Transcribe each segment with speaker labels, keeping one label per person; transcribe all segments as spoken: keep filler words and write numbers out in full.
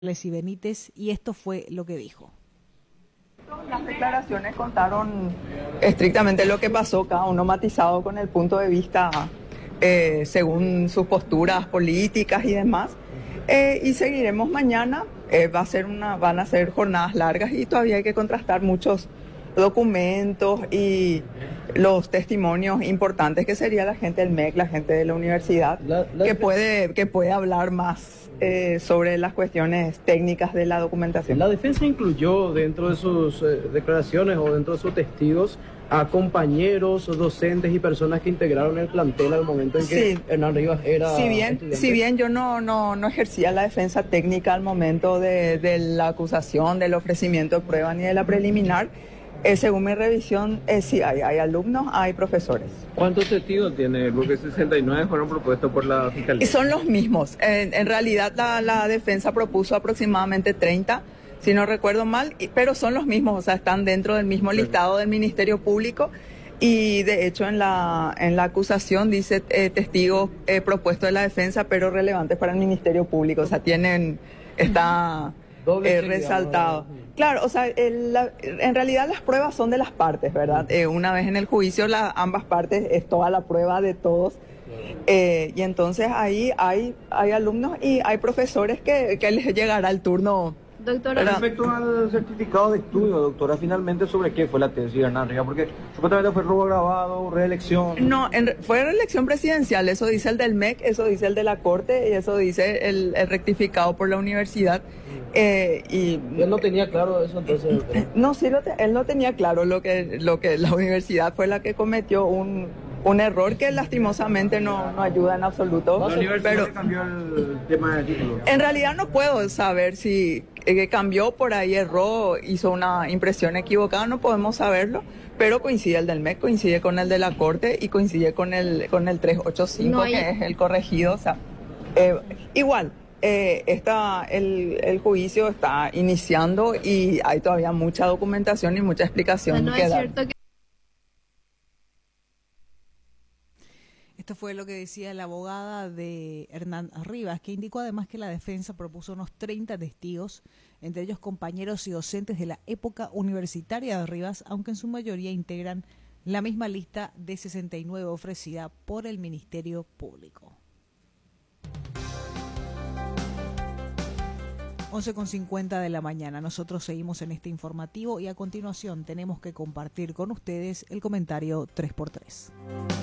Speaker 1: y Benítez, y esto fue lo que dijo.
Speaker 2: Las declaraciones contaron estrictamente lo que pasó, cada uno matizado con el punto de vista eh, según sus posturas políticas y demás. Eh, y seguiremos mañana, eh, va a ser una, van a ser jornadas largas y todavía hay que contrastar muchos documentos y los testimonios importantes que sería la gente del M E C, la gente de la universidad, la, la que, puede, que puede hablar más eh, sobre las cuestiones técnicas de la documentación.
Speaker 3: La defensa incluyó dentro de sus eh, declaraciones o dentro de sus testigos a compañeros, docentes y personas que integraron el plantel al momento en que sí. Hernán Rivas era
Speaker 2: si bien,
Speaker 3: estudiante.
Speaker 2: Si bien yo no, no, no ejercía la defensa técnica al momento de, de la acusación, del ofrecimiento de prueba ni de la preliminar, Eh, según mi revisión, eh, sí hay, hay alumnos, hay profesores.
Speaker 4: ¿Cuántos testigos tiene? Porque sesenta y nueve fueron propuestos por la Fiscalía.
Speaker 2: Y son los mismos. En, en realidad la, la defensa propuso aproximadamente treinta, si no recuerdo mal, y, pero son los mismos, o sea, están dentro del mismo listado del Ministerio Público. Y de hecho en la, en la acusación dice eh, testigos eh, propuestos de la defensa, pero relevantes para el Ministerio Público. O sea, tienen, está eh, resaltado. Claro, o sea, el, la, en realidad las pruebas son de las partes, ¿verdad? Eh, una vez en el juicio, la, ambas partes es toda la prueba de todos. Eh, y entonces ahí hay, hay alumnos y hay profesores que, que les llegará el turno.
Speaker 5: Doctora,
Speaker 4: respecto al certificado de estudio, doctora, finalmente sobre qué fue la tesis de Hernán Rivas, porque supuestamente fue robo agravado, reelección.
Speaker 2: No, en, fue reelección presidencial, eso dice el del M E C, eso dice el de la Corte y eso dice el, el rectificado por la universidad. Eh, y
Speaker 3: él no tenía claro eso entonces.
Speaker 2: No, sí, lo te, él no tenía claro lo que, lo que la universidad fue la que cometió un, un error que lastimosamente no, no ayuda en absoluto.
Speaker 4: ¿La universidad
Speaker 2: pero
Speaker 4: cambió el tema del título?
Speaker 2: En realidad no puedo saber si eh, cambió, por ahí erró, hizo una impresión equivocada, no podemos saberlo, pero coincide el del M E C, coincide con el de la Corte y coincide con el, con el trescientos ochenta y cinco, no hay... que es el corregido, o sea, eh, igual. Eh, está, el, el juicio está iniciando y hay todavía mucha documentación y mucha explicación
Speaker 5: no, no
Speaker 2: que
Speaker 5: es
Speaker 2: dar.
Speaker 5: Cierto que...
Speaker 1: Esto fue lo que decía la abogada de Hernán Rivas, que indicó además que la defensa propuso unos treinta testigos, entre ellos compañeros y docentes de la época universitaria de Rivas, aunque en su mayoría integran la misma lista de sesenta y nueve ofrecida por el Ministerio Público. once con cincuenta de la mañana. Nosotros seguimos en este informativo y a continuación tenemos que compartir con ustedes el comentario tres por tres.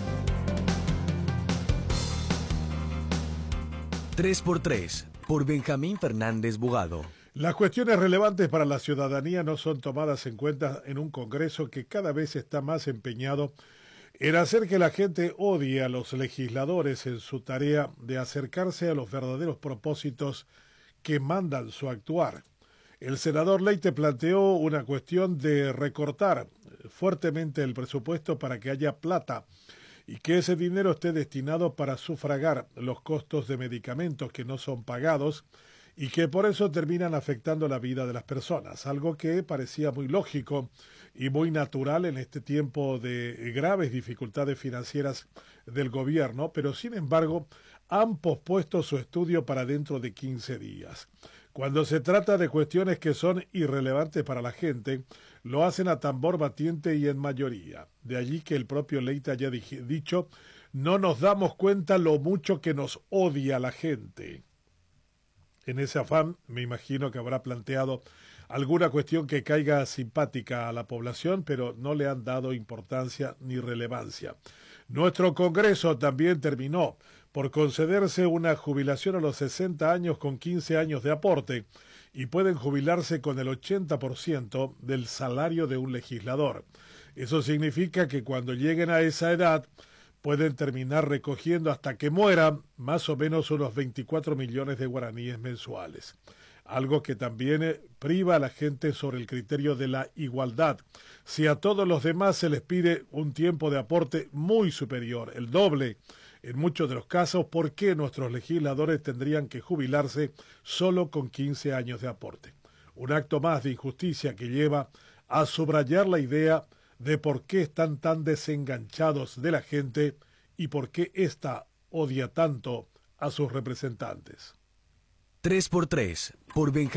Speaker 6: tres por tres, por Benjamín Fernández Bugado.
Speaker 7: Las cuestiones relevantes para la ciudadanía no son tomadas en cuenta en un Congreso que cada vez está más empeñado en hacer que la gente odie a los legisladores en su tarea de acercarse a los verdaderos propósitos que mandan su actuar. El senador Leite planteó una cuestión de recortar fuertemente el presupuesto para que haya plata y que ese dinero esté destinado para sufragar los costos de medicamentos que no son pagados y que por eso terminan afectando la vida de las personas, algo que parecía muy lógico y muy natural en este tiempo de graves dificultades financieras del gobierno, pero sin embargo han pospuesto su estudio para dentro de quince días. Cuando se trata de cuestiones que son irrelevantes para la gente, lo hacen a tambor batiente y en mayoría. De allí que el propio Leite haya dicho, no nos damos cuenta lo mucho que nos odia la gente. En ese afán, me imagino que habrá planteado alguna cuestión que caiga simpática a la población, pero no le han dado importancia ni relevancia. Nuestro Congreso también terminó por concederse una jubilación a los sesenta años con quince años de aporte y pueden jubilarse con el ochenta por ciento del salario de un legislador. Eso significa que cuando lleguen a esa edad pueden terminar recogiendo hasta que mueran más o menos unos veinticuatro millones de guaraníes mensuales. Algo que también priva a la gente sobre el criterio de la igualdad. Si a todos los demás se les pide un tiempo de aporte muy superior, el doble, en muchos de los casos, ¿por qué nuestros legisladores tendrían que jubilarse solo con quince años de aporte? Un acto más de injusticia que lleva a subrayar la idea de por qué están tan desenganchados de la gente y por qué ésta odia tanto a sus representantes.
Speaker 6: tres por tres por Benjamín